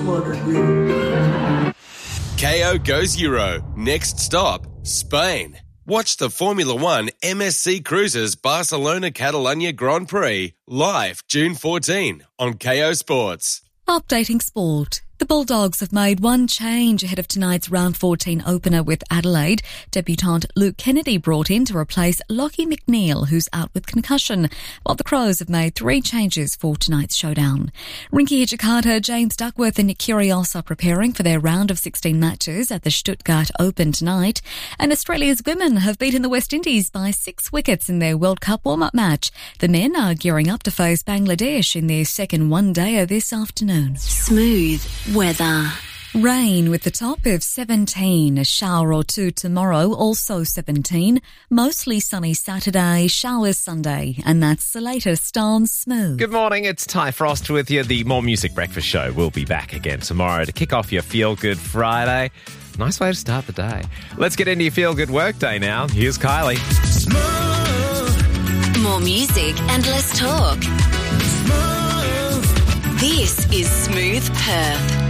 KO goes Euro. Next stop, Spain. Watch the Formula One MSC Cruises Barcelona Catalunya Grand Prix live June 14 on KO Sports. Updating sport. The Bulldogs have made one change ahead of tonight's round 14 opener with Adelaide. Debutant Luke Kennedy brought in to replace Lockie McNeil, who's out with concussion, while the Crows have made 3 changes for tonight's showdown. Rinky Hijikata, James Duckworth and Nick Kyrgios are preparing for their round of 16 matches at the Stuttgart Open tonight. And Australia's women have beaten the West Indies by 6 wickets in their World Cup warm-up match. The men are gearing up to face Bangladesh in their second one-dayer this afternoon. Smooth weather. Rain with the top of 17, a shower or 2 tomorrow, also 17. Mostly sunny Saturday, showers Sunday, and that's the latest on Smooth. Good morning, it's Ty Frost with you. The More Music Breakfast Show will be back again tomorrow to kick off your Feel Good Friday. Nice way to start the day. Let's get into your Feel Good Workday now. Here's Kylie. Smooth. More music and less talk. Smooth. This is Smooth Perth.